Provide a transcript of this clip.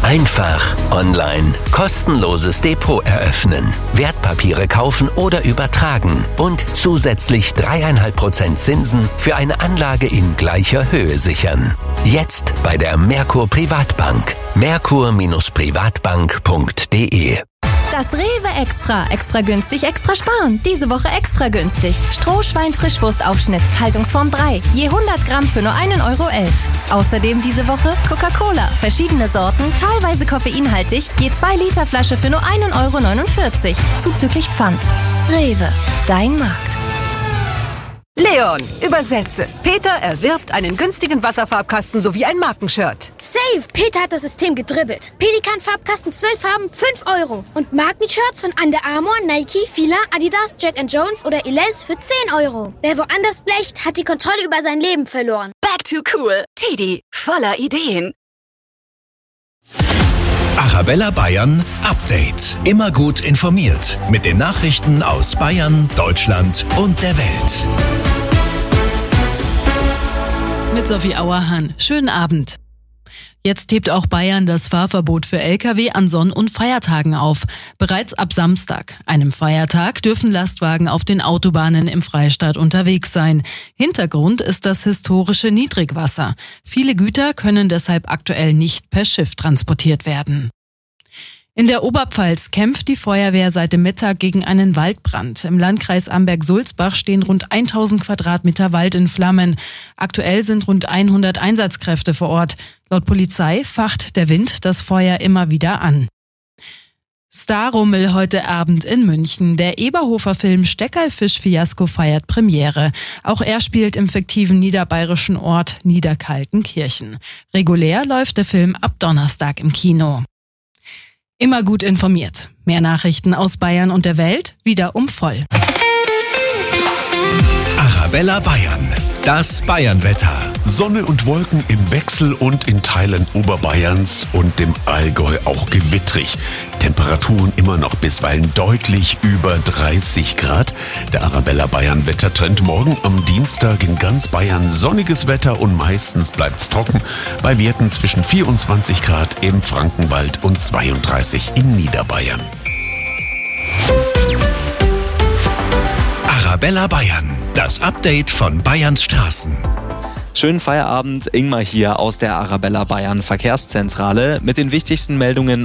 Einfach online kostenloses Depot eröffnen, Wertpapiere kaufen oder übertragen und zusätzlich 3,5% Zinsen für eine Anlage in gleicher Höhe sichern. Jetzt bei der Merkur Privatbank. Merkur-Privatbank.de. Das Rewe Extra. Extra günstig, extra sparen. Diese Woche extra günstig. Strohschwein-Frischwurstaufschnitt, Haltungsform 3. Je 100 Gramm für nur 1,11 Euro. Außerdem diese Woche Coca-Cola. Verschiedene Sorten, teilweise koffeinhaltig. Je 2 Liter Flasche für nur 1,49 Euro. Zuzüglich Pfand. Rewe. Dein Markt. Leon, übersetze. Peter erwirbt einen günstigen Wasserfarbkasten sowie ein Markenshirt. Save! Peter hat das System gedribbelt. Pelikan-Farbkasten 12 Farben, 5 Euro. Und Markenshirts von Under Armour, Nike, Fila, Adidas, Jack & Jones oder Elize für 10 Euro. Wer woanders blecht, hat die Kontrolle über sein Leben verloren. Back to cool. Teddy, voller Ideen. Arabella Bayern Update. Immer gut informiert mit den Nachrichten aus Bayern, Deutschland und der Welt. Mit Sophie Auerhahn. Schönen Abend. Jetzt hebt auch Bayern das Fahrverbot für Lkw an Sonn- und Feiertagen auf. Bereits ab Samstag, einem Feiertag, dürfen Lastwagen auf den Autobahnen im Freistaat unterwegs sein. Hintergrund ist das historische Niedrigwasser. Viele Güter können deshalb aktuell nicht per Schiff transportiert werden. In der Oberpfalz kämpft die Feuerwehr seit dem Mittag gegen einen Waldbrand. Im Landkreis Amberg-Sulzbach stehen rund 1000 Quadratmeter Wald in Flammen. Aktuell sind rund 100 Einsatzkräfte vor Ort. Laut Polizei facht der Wind das Feuer immer wieder an. Starrummel heute Abend in München. Der Eberhofer-Film Steckerlfisch-Fiasko feiert Premiere. Auch er spielt im fiktiven niederbayerischen Ort Niederkaltenkirchen. Regulär läuft der Film ab Donnerstag im Kino. Immer gut informiert. Mehr Nachrichten aus Bayern und der Welt wieder um voll. Arabella Bayern. Das Bayernwetter. Sonne und Wolken im Wechsel und in Teilen Oberbayerns und dem Allgäu auch gewittrig. Temperaturen immer noch bisweilen deutlich über 30 Grad. Der Arabella Bayern Wettertrend morgen am Dienstag in ganz Bayern sonniges Wetter und meistens bleibt's trocken. Bei Werten zwischen 24 Grad im Frankenwald und 32 in Niederbayern. Arabella Bayern. Das Update von Bayerns Straßen. Schönen Feierabend, Ingmar hier aus der Arabella Bayern Verkehrszentrale mit den wichtigsten Meldungen